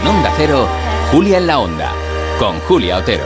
En Onda Cero, Julia en la Onda, con Julia Otero.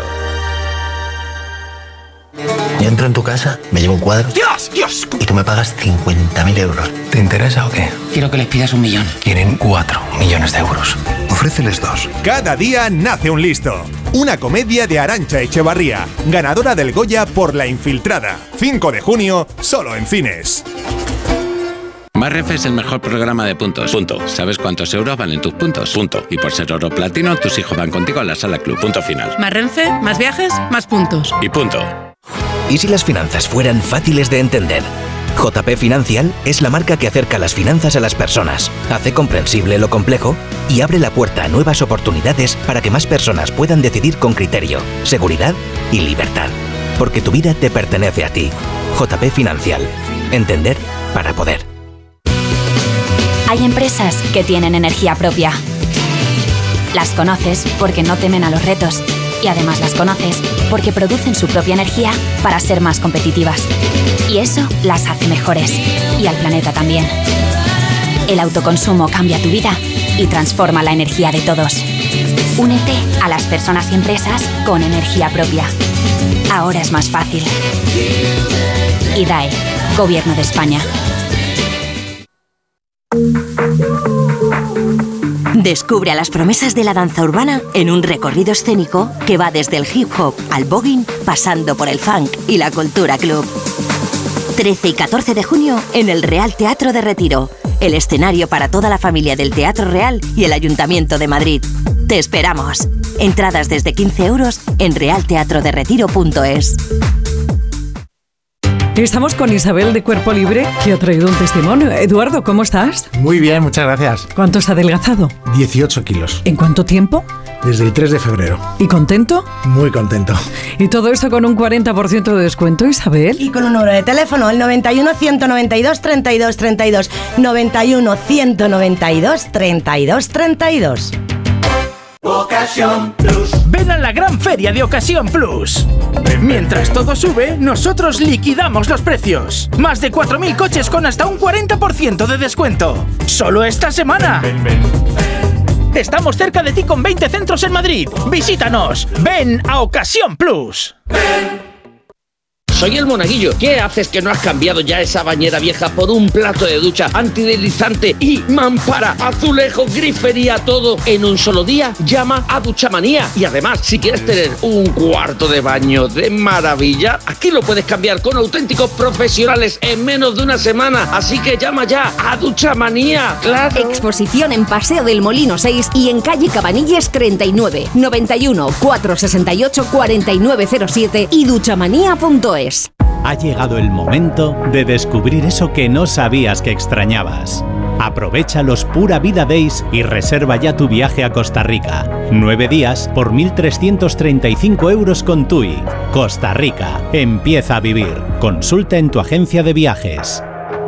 Yo entro en tu casa, me llevo un cuadro. ¡Dios! ¡Dios! Y tú me pagas 50.000 euros. ¿Te interesa o qué? Quiero que les pidas 1 millón. Quieren 4 millones de euros. Ofréceles 2. Cada día nace un listo. Una comedia de Arantxa Echevarría, ganadora del Goya por La Infiltrada. 5 de junio, solo en cines. Más Renfe es el mejor programa de puntos. Punto. ¿Sabes cuántos euros valen tus puntos? Punto. Y por ser oro platino, tus hijos van contigo a la sala club. Punto final. Más Renfe, más viajes, más puntos. Y punto. ¿Y si las finanzas fueran fáciles de entender? JP Financial es la marca que acerca las finanzas a las personas, hace comprensible lo complejo y abre la puerta a nuevas oportunidades para que más personas puedan decidir con criterio, seguridad y libertad. Porque tu vida te pertenece a ti. JP Financial. Entender para poder. Hay empresas que tienen energía propia. Las conoces porque no temen a los retos. Y además las conoces porque producen su propia energía para ser más competitivas. Y eso las hace mejores. Y al planeta también. El autoconsumo cambia tu vida y transforma la energía de todos. Únete a las personas y empresas con energía propia. Ahora es más fácil. IDAE, Gobierno de España. Descubre a las promesas de la danza urbana en un recorrido escénico que va desde el hip hop al voguing, pasando por el funk y la cultura club. 13 y 14 de junio en el Real Teatro de Retiro, el escenario para toda la familia del Teatro Real y el Ayuntamiento de Madrid. ¡Te esperamos! Entradas desde 15 euros en realteatroderetiro.es. Estamos con Isabel de Cuerpo Libre, que ha traído un testimonio. Eduardo, ¿cómo estás? Muy bien, muchas gracias. ¿Cuánto has adelgazado? 18 kilos. ¿En cuánto tiempo? Desde el 3 de febrero. ¿Y contento? Muy contento. Y todo esto con un 40% de descuento, Isabel. Y con un número de teléfono, el 91 192 32 32. 91 192 32 32. Ocasión Plus. Ven a la gran feria de Ocasión Plus. Mientras todo sube, nosotros liquidamos los precios. Más de 4.000 coches con hasta un 40% de descuento. Solo esta semana. Estamos cerca de ti con 20 centros en Madrid. Visítanos. Ven a Ocasión Plus. Soy el Monaguillo. ¿Qué haces que no has cambiado ya esa bañera vieja por un plato de ducha antideslizante y mampara, azulejo, grifería, todo en un solo día? Llama a Duchamanía. Y además, si quieres tener un cuarto de baño de maravilla, aquí lo puedes cambiar con auténticos profesionales en menos de una semana. Así que llama ya a Duchamanía. ¡Claro! Exposición en Paseo del Molino 6 y en calle Cabanilles 39, 91 468 4907 y duchamanía.es. Ha llegado el momento de descubrir eso que no sabías que extrañabas. Aprovecha los Pura Vida Days y reserva ya tu viaje a Costa Rica. 9 días por 1.335 euros con TUI. Costa Rica. Empieza a vivir. Consulta en tu agencia de viajes.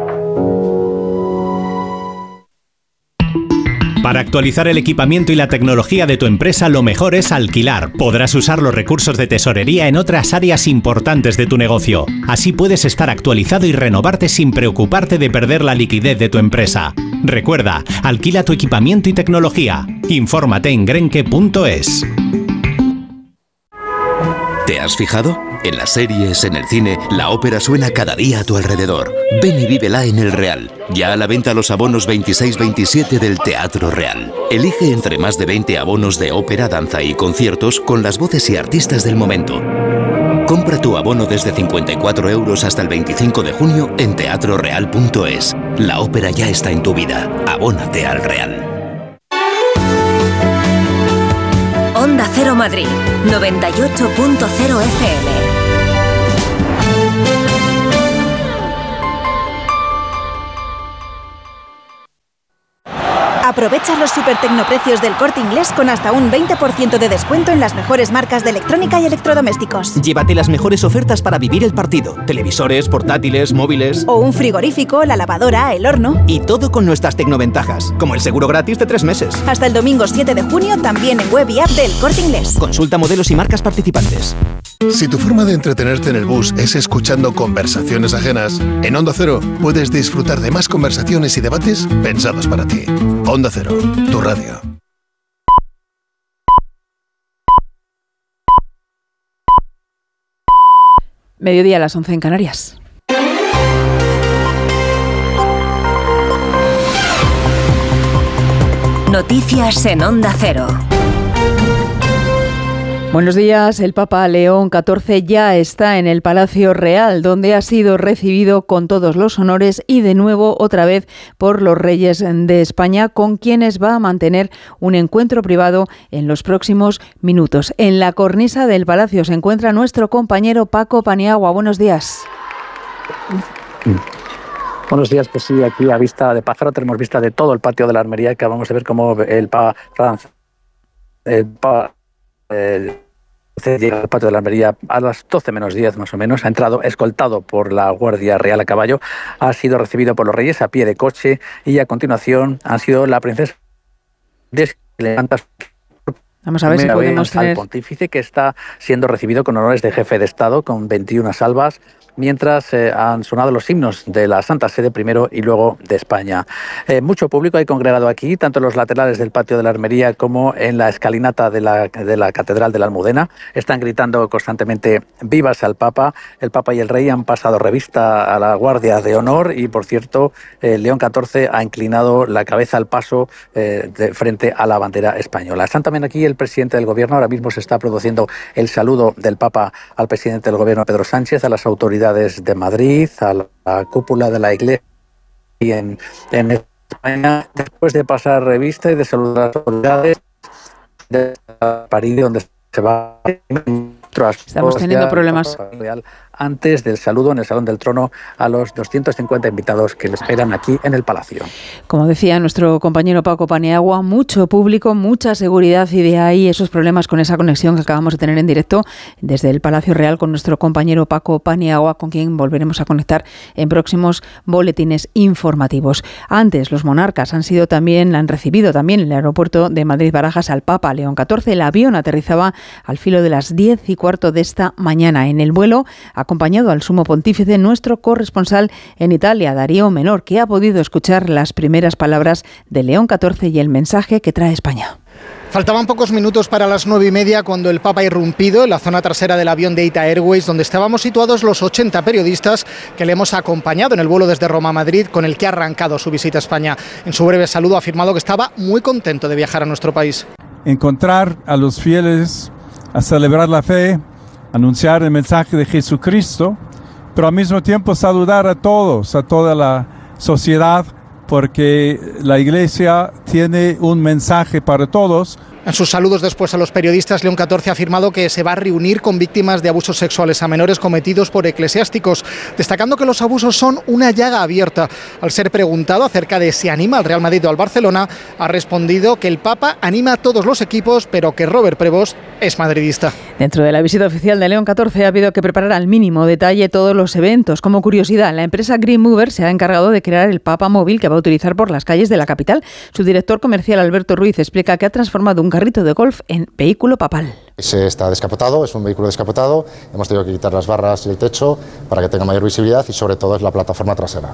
Para actualizar el equipamiento y la tecnología de tu empresa, lo mejor es alquilar. Podrás usar los recursos de tesorería en otras áreas importantes de tu negocio. Así puedes estar actualizado y renovarte sin preocuparte de perder la liquidez de tu empresa. Recuerda, alquila tu equipamiento y tecnología. Infórmate en grenke.es. ¿Te has fijado? En las series, en el cine, la ópera suena cada día a tu alrededor. Ven y vívela en El Real. Ya a la venta los abonos 26-27 del Teatro Real. Elige entre más de 20 abonos de ópera, danza y conciertos con las voces y artistas del momento. Compra tu abono desde 54 euros hasta el 25 de junio en teatroreal.es. La ópera ya está en tu vida. Abónate al Real. Onda Cero Madrid, 98.0 FM. Aprovecha los supertecnoprecios del Corte Inglés con hasta un 20% de descuento en las mejores marcas de electrónica y electrodomésticos. Llévate las mejores ofertas para vivir el partido. Televisores, portátiles, móviles... O un frigorífico, la lavadora, el horno... Y todo con nuestras tecnoventajas, como el seguro gratis de 3 meses. Hasta el domingo 7 de junio también en web y app del Corte Inglés. Consulta modelos y marcas participantes. Si tu forma de entretenerte en el bus es escuchando conversaciones ajenas, en Onda Cero puedes disfrutar de más conversaciones y debates pensados para ti. Onda Cero, tu radio. Mediodía a las 11 en Canarias. Noticias en Onda Cero. Buenos días. El Papa León XIV ya está en el Palacio Real, donde ha sido recibido con todos los honores y de nuevo otra vez por los reyes de España, con quienes va a mantener un encuentro privado en los próximos minutos. En la cornisa del Palacio se encuentra nuestro compañero Paco Paniagua. Buenos días. Buenos días, pues sí, aquí a vista de pájaro tenemos vista de todo el patio de la Armería, que vamos a ver cómo el Papa llega al patio de la Armería a las 12 menos 10 más o menos, ha entrado escoltado por la Guardia Real a caballo, ha sido recibido por los reyes a pie de coche y a continuación ha sido la princesa que levanta. Vamos a ver si podemos tener al pontífice, que está siendo recibido con honores de jefe de Estado, con 21 salvas, mientras han sonado los himnos de la Santa Sede primero y luego de España. Mucho público hay congregado aquí, tanto en los laterales del patio de la Armería como en la escalinata de la Catedral de la Almudena. Están gritando constantemente vivas al Papa. El Papa y el Rey han pasado revista a la Guardia de Honor y, por cierto, León XIV ha inclinado la cabeza al paso de frente a la bandera española. Están también aquí el presidente del Gobierno. Ahora mismo se está produciendo el saludo del Papa al presidente del Gobierno, Pedro Sánchez, a las autoridades de Madrid, a la cúpula de la Iglesia y en España, después de pasar revista y de saludar a las autoridades de París, donde se va. Estamos teniendo problemas. Antes del saludo en el Salón del Trono a los 250 invitados que le esperan aquí en el Palacio. Como decía nuestro compañero Paco Paniagua, mucho público, mucha seguridad y de ahí esos problemas con esa conexión que acabamos de tener en directo desde el Palacio Real con nuestro compañero Paco Paniagua, con quien volveremos a conectar en próximos boletines informativos. Antes, los monarcas han recibido también en el aeropuerto de Madrid-Barajas al Papa León XIV. El avión aterrizaba al filo de las 10:15 de esta mañana. En el vuelo, acompañado al sumo pontífice, nuestro corresponsal en Italia, Darío Menor, que ha podido escuchar las primeras palabras de León XIV y el mensaje que trae España. Faltaban pocos minutos para las 9:30 cuando el Papa ha irrumpido en la zona trasera del avión de ITA Airways, donde estábamos situados los 80 periodistas que le hemos acompañado en el vuelo desde Roma a Madrid, con el que ha arrancado su visita a España. En su breve saludo ha afirmado que estaba muy contento de viajar a nuestro país. Encontrar a los fieles, a celebrar la fe, anunciar el mensaje de Jesucristo, pero al mismo tiempo saludar a todos, a toda la sociedad, porque la Iglesia tiene un mensaje para todos. En sus saludos después a los periodistas, León XIV ha afirmado que se va a reunir con víctimas de abusos sexuales a menores cometidos por eclesiásticos, destacando que los abusos son una llaga abierta. Al ser preguntado acerca de si anima al Real Madrid o al Barcelona, ha respondido que el Papa anima a todos los equipos, pero que Robert Prevost es madridista. Dentro de la visita oficial de León XIV ha habido que preparar al mínimo detalle todos los eventos. Como curiosidad, la empresa Green Mover se ha encargado de crear el Papa móvil que va a utilizar por las calles de la capital. Su director comercial, Alberto Ruiz, explica que ha transformado un carrito de golf en vehículo papal. Está descapotado, es un vehículo descapotado, hemos tenido que quitar las barras y el techo para que tenga mayor visibilidad y sobre todo es la plataforma trasera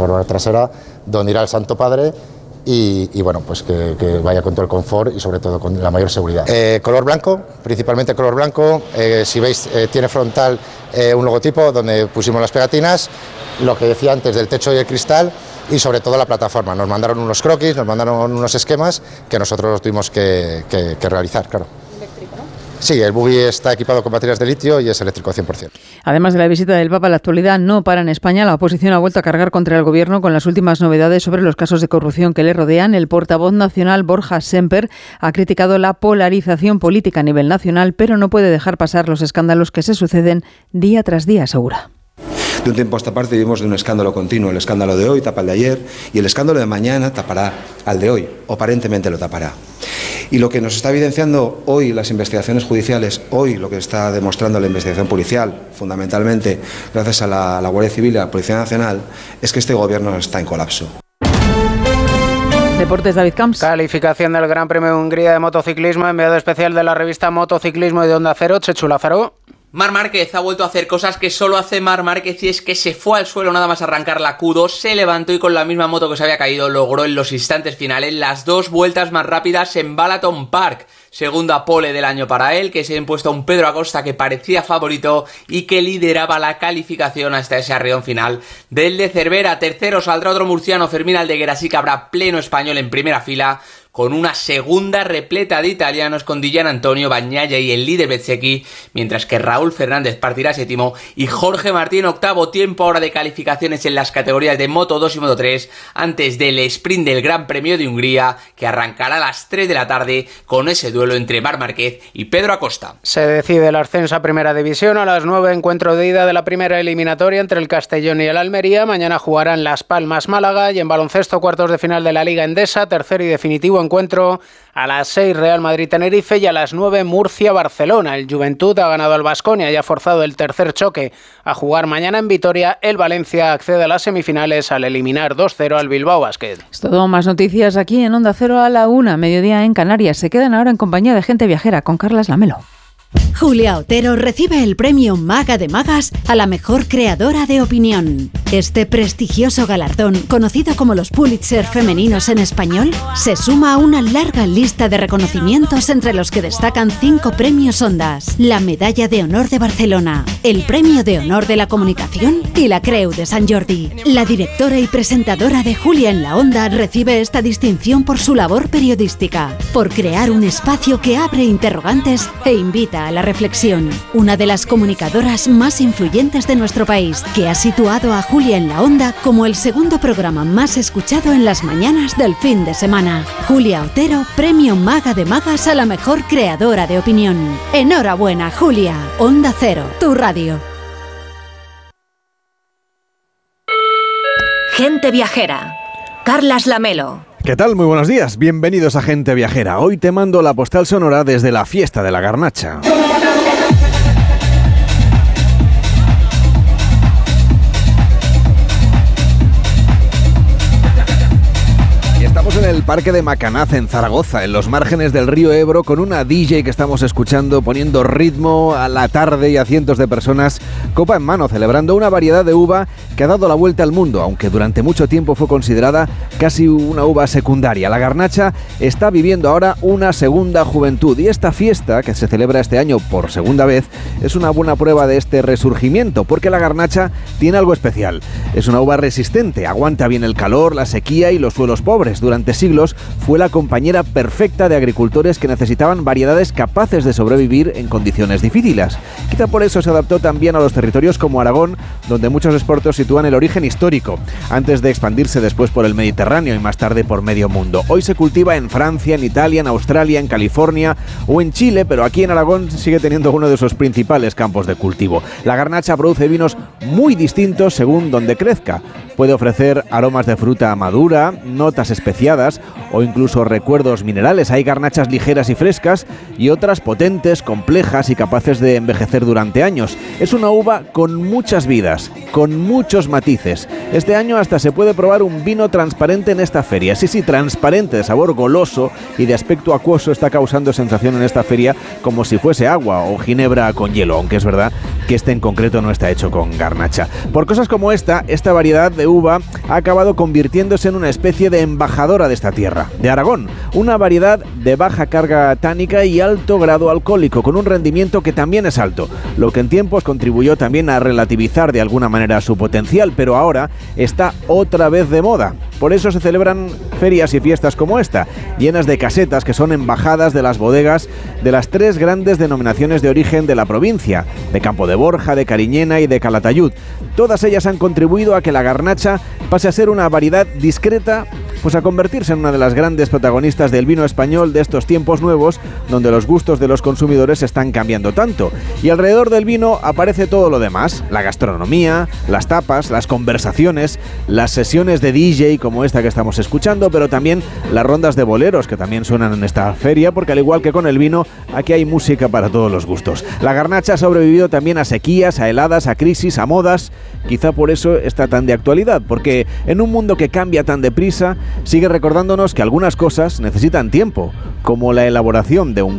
donde irá el Santo Padre y bueno, pues que vaya con todo el confort y sobre todo con la mayor seguridad. Color blanco, principalmente color blanco, si veis tiene frontal un logotipo donde pusimos las pegatinas, lo que decía antes del techo y el cristal y sobre todo la plataforma. Nos mandaron unos croquis, nos mandaron unos esquemas que nosotros los tuvimos que realizar, claro. ¿Eléctrico, no? Sí, el buggy está equipado con baterías de litio y es eléctrico 100%. Además de la visita del Papa, la actualidad no para en España. La oposición ha vuelto a cargar contra el Gobierno con las últimas novedades sobre los casos de corrupción que le rodean. El portavoz nacional, Borja Semper, ha criticado la polarización política a nivel nacional, pero no puede dejar pasar los escándalos que se suceden día tras día, asegura. De un tiempo a esta parte vivimos de un escándalo continuo. El escándalo de hoy tapa el de ayer y el escándalo de mañana tapará al de hoy, o aparentemente lo tapará. Y lo que nos está evidenciando hoy las investigaciones judiciales, hoy lo que está demostrando la investigación policial, fundamentalmente gracias a la Guardia Civil y a la Policía Nacional, es que este gobierno está en colapso. Deportes, David Camps. Calificación del Gran Premio de Hungría de motociclismo, enviado especial de la revista Motociclismo y de Onda Cero, Chechu Lázaro. Marc Márquez ha vuelto a hacer cosas que solo hace Marc Márquez, y es que se fue al suelo nada más arrancar la Q2, se levantó y con la misma moto que se había caído logró en los instantes finales las 2 vueltas más rápidas en Balaton Park. Segunda pole del año para él, que se ha impuesto a un Pedro Acosta que parecía favorito y que lideraba la calificación hasta ese arreón final del de Cervera. Tercero saldrá otro murciano, Fermín Aldeguer, así que habrá pleno español en primera fila, con una segunda repleta de italianos con Di Gianantonio, Bagnaia y el líder Bezzecchi, mientras que Raúl Fernández partirá séptimo y Jorge Martín octavo. Tiempo ahora de calificaciones en las categorías de Moto 2 y Moto 3 antes del sprint del Gran Premio de Hungría, que arrancará a las 3 de la tarde con ese duelo entre Marc Márquez y Pedro Acosta. Se decide el ascenso a Primera División. A las 9, encuentro de ida de la primera eliminatoria entre el Castellón y el Almería. Mañana jugarán Las Palmas Málaga, y en baloncesto cuartos de final de la Liga Endesa, tercer y definitivo encuentro a las 6 Real Madrid-Tenerife, y a las 9 Murcia-Barcelona. El Juventud ha ganado al Baskonia y ha forzado el tercer choque a jugar mañana en Vitoria. El Valencia accede a las semifinales al eliminar 2-0 al Bilbao Basket. Es todo. Más noticias aquí en Onda Cero a la 1, mediodía en Canarias. Se quedan ahora en compañía de Gente Viajera con Carlas Lamelo. Julia Otero recibe el premio Maga de Magas a la mejor creadora de opinión. Este prestigioso galardón, conocido como los Pulitzer femeninos en español, se suma a una larga lista de reconocimientos entre los que destacan 5 premios Ondas, la Medalla de Honor de Barcelona, el Premio de Honor de la Comunicación y la Creu de Sant Jordi. La directora y presentadora de Julia en la Onda recibe esta distinción por su labor periodística, por crear un espacio que abre interrogantes e invita a la reflexión. Una de las comunicadoras más influyentes de nuestro país, que ha situado a Julia en la Onda como el segundo programa más escuchado en las mañanas del fin de semana. Julia Otero, premio Maga de Magas a la mejor creadora de opinión. Enhorabuena, Julia. Onda Cero, tu radio. Gente Viajera. Carlas Lamelo. ¿Qué tal? Muy buenos días. Bienvenidos a Gente Viajera. Hoy te mando la postal sonora desde la fiesta de la Garnacha. Estamos en el Parque de Macanaz, en Zaragoza, en los márgenes del río Ebro, con una DJ que estamos escuchando, poniendo ritmo a la tarde, y a cientos de personas copa en mano, celebrando una variedad de uva que ha dado la vuelta al mundo, aunque durante mucho tiempo fue considerada casi una uva secundaria. La Garnacha está viviendo ahora una segunda juventud, y esta fiesta, que se celebra este año por segunda vez, es una buena prueba de este resurgimiento, porque la Garnacha tiene algo especial. Es una uva resistente, aguanta bien el calor, la sequía y los suelos pobres. Durante siglos fue la compañera perfecta de agricultores que necesitaban variedades capaces de sobrevivir en condiciones difíciles. Quizá por eso se adaptó también a los territorios como Aragón, donde muchos expertos sitúan el origen histórico, antes de expandirse después por el Mediterráneo y más tarde por medio mundo. Hoy se cultiva en Francia, en Italia, en Australia, en California o en Chile, pero aquí en Aragón sigue teniendo uno de sus principales campos de cultivo. La Garnacha produce vinos muy distintos según donde crezca. Puede ofrecer aromas de fruta madura, notas especiadas o incluso recuerdos minerales. Hay garnachas ligeras y frescas y otras potentes, complejas y capaces de envejecer durante años. Es una uva con muchas vidas, con muchos matices. Este año hasta se puede probar un vino transparente en esta feria. Sí, transparente, de sabor goloso y de aspecto acuoso. Está causando sensación en esta feria como si fuese agua o ginebra con hielo, aunque es verdad que este en concreto no está hecho con garnacha. Por cosas como esta variedad de uva ha acabado convirtiéndose en una especie de embajadora de esta tierra, de Aragón, una variedad de baja carga tánica y alto grado alcohólico, con un rendimiento que también es alto, lo que en tiempos contribuyó también a relativizar de alguna manera su potencial, pero ahora está otra vez de moda. Por eso se celebran ferias y fiestas como esta, llenas de casetas que son embajadas de las bodegas de las 3 grandes denominaciones de origen de la provincia, de Campo de Borja, de Cariñena y de Calatayud. Todas ellas han contribuido a que la Garnacha pase a ser una variedad discreta, pues a convertirse en una de las grandes protagonistas del vino español de estos tiempos nuevos, donde los gustos de los consumidores están cambiando tanto. Y alrededor del vino aparece todo lo demás: la gastronomía, las tapas, las conversaciones, las sesiones de DJ como esta que estamos escuchando, pero también las rondas de boleros que también suenan en esta feria, porque al igual que con el vino, aquí hay música para todos los gustos. La Garnacha ha sobrevivido también a sequías, a heladas, a crisis, a modas. Quizá por eso está tan de actualidad, porque en un mundo que cambia tan deprisa, sigue recordándonos que algunas cosas necesitan tiempo, como la elaboración de un